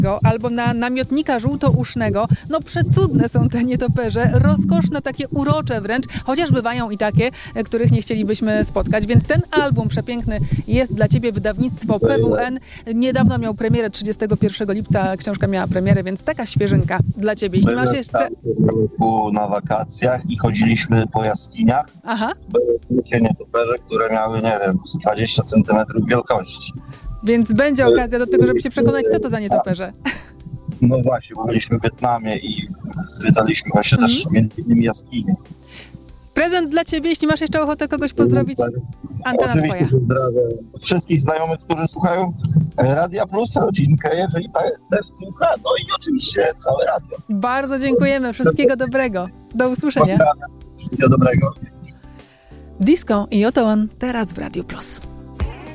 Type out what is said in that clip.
albo na namiotnika żółtousznego. No przecudne są te nietoperze, rozkoszne, takie urocze wręcz, chociaż bywają i takie, których nie chcielibyśmy spotkać. Więc ten album przepiękny jest dla ciebie, wydawnictwo PWN. Niedawno miał premierę, 31 lipca książka miała premierę, więc taka świeżynka dla ciebie. Jeśli masz jeszcze... Na wakacjach i chodziliśmy po jaskiniach. Aha. Były nietoperze, które miały, nie wiem, z 20 cm wielkości. Więc będzie okazja do tego, żeby się przekonać, co to za nietoperze. No właśnie, bo byliśmy w Wietnamie i zwiedzaliśmy właśnie też między innymi jaskinie. Prezent dla ciebie, jeśli masz jeszcze ochotę kogoś pozdrowić, antena twoja. Pozdrawiam wszystkich znajomych, którzy słuchają Radia Plus, rodzinkę, jeżeli też słucha, no i oczywiście całe radio. Bardzo dziękujemy, wszystkiego dobrego. Do usłyszenia. Pozdrawiam, wszystkiego dobrego. Disco i Oto On teraz w Radiu Plus.